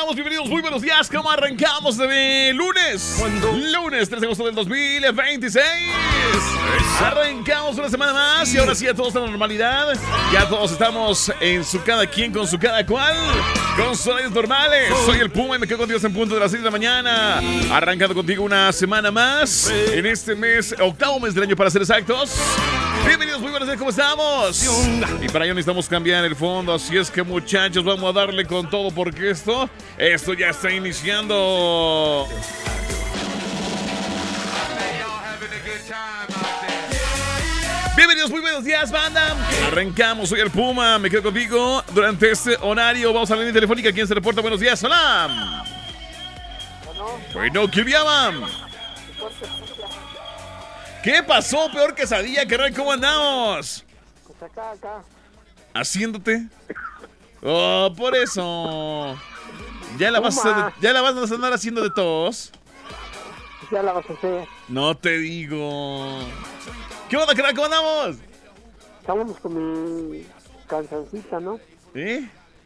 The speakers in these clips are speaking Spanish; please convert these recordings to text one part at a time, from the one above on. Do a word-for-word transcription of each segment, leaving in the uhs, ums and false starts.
todos bienvenidos, muy buenos días. ¿Cómo arrancamos de lunes? ¿Cuándo? Lunes tres de agosto del dos mil veintiséis. Arrancamos una semana más y ahora sí a todos en la normalidad. Ya todos estamos en su cada quien con su cada cual, con sus horarios normales. Soy el Puma y me quedo contigo en punto de las seis de la mañana. Arrancando contigo una semana más en este mes, octavo mes del año para ser exactos. Bienvenidos, muy buenos días, ¿cómo estamos? Y para ello necesitamos cambiar el fondo, así es que muchachos, vamos a darle con todo porque esto, esto ya está iniciando. Bienvenidos, muy buenos días, banda. Arrancamos, soy el Puma, me quedo contigo durante este horario. Vamos a la línea telefónica, ¿quién se reporta? Buenos días, hola. Bueno, ¿quién llaman? ¿Qué pasó? Peor quesadilla, carnal, ¿cómo andamos? Pues acá, acá. ¿Haciéndote? Oh, por eso. ¿Ya la, vas a, ¿Ya la vas a andar haciendo de todos? Ya la vas a hacer. No te digo. ¿Qué onda, carnal? ¿Cómo andamos? Estamos con mi cancioncita, ¿no? ¿Eh?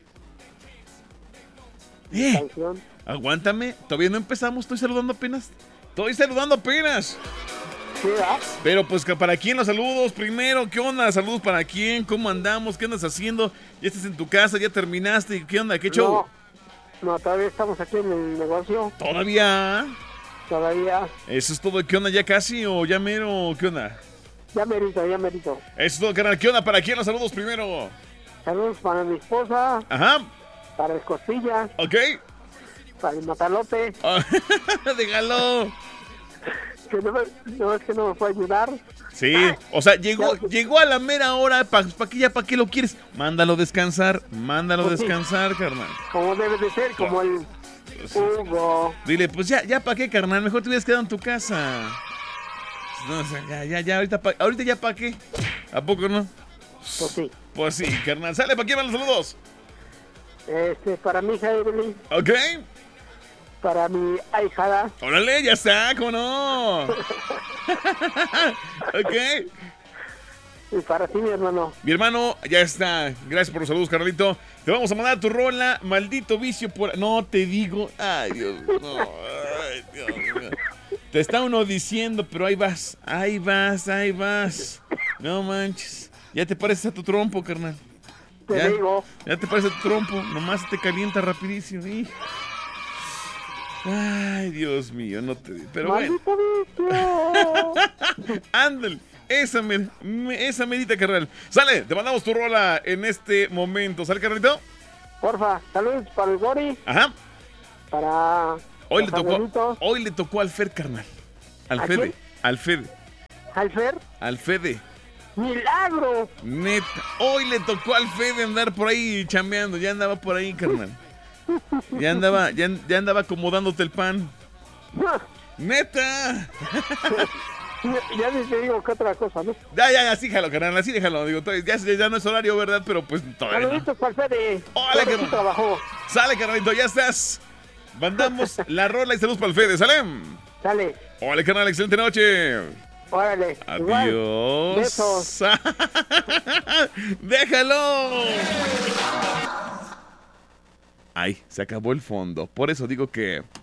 Mi ¿Eh? canción. Aguántame. Todavía no empezamos. Estoy saludando apenas. Estoy saludando apenas. ¿Sí, ¿verdad? Pero pues, ¿para quién los saludos? Primero, ¿qué onda? ¿Saludos para quién? ¿Cómo andamos? ¿Qué andas haciendo? ¿Ya estás en tu casa? ¿Ya terminaste? ¿Qué onda? ¿Qué show? No, no, todavía estamos aquí en el negocio. ¿Todavía? Todavía. ¿Eso es todo? ¿Qué onda? ¿Ya casi o ya mero? ¿Qué onda? Ya merito, ya merito. Eso es todo, carnal. ¿Qué onda? ¿Para quién los saludos primero? Saludos para mi esposa, Ajá. para el Costilla, Ok. para el Matalote, Ah, déjalo. que no, me, no es que no me puede ayudar. Sí, o sea, llegó, llegó a la mera hora. ¿Para pa qué, ya para qué lo quieres? Mándalo descansar. Mándalo Pues sí. descansar, carnal. Como debe de ser, como el Hugo. Dile, pues ya, ya para qué, carnal. Mejor te hubieras quedado en tu casa. No, o sea, ya, ya, ya, ahorita, pa, ahorita ya para qué. ¿A poco no? Pues sí. Pues sí, carnal. Sale, ¿para quién van los saludos? Este, para mi hija Evelyn, Ok. para mi ahijada, Órale, ya está, ¿cómo no? Ok. y para ti, mi hermano. Mi hermano, ya está. Gracias por los saludos, carnalito. Te vamos a mandar tu rola, maldito vicio por... No te digo. Ay, Dios mío. Ay, Dios mío. Te está uno diciendo, pero ahí vas. Ahí vas, ahí vas. No manches. Ya te pareces a tu trompo, carnal. Te Ya, digo. ya te parece a tu trompo. Nomás te calienta rapidísimo. Hijo. Ay, Dios mío, no te digo. Pero bueno. ¡Maldito vicio! Ándale. Esa, mer, esa medita, carnal. Sale, te mandamos tu rola en este momento. ¿Sale, carnalito? Porfa, saludos para el Gori, Ajá. para Hoy le los tocó, abuelitos. hoy le tocó al Fer, carnal. Al ¿A Fede. quién? Al Fede. Alfer, Al Fede. milagro. Neta. Hoy le tocó al Fede andar por ahí chambeando. Ya andaba por ahí, carnal. Ya andaba, ya, ya andaba acomodándote el pan. Neta. Ya ni te digo que otra cosa, ¿no? Ya, ya, así déjalo, carnal. Así déjalo. Digo, ya, ya no es horario, ¿verdad? Pero pues todavía no. Saluditos para el Fede. Hola, Todo carnal. sí trabajó. Sale, carnalito, ya estás. Mandamos la rola y saludos para el Fede. ¿Sale? Sale. Hola, carnal, excelente noche. Órale. Igual. Adiós. Besos. Déjalo. Ay, se acabó el fondo. Por eso digo que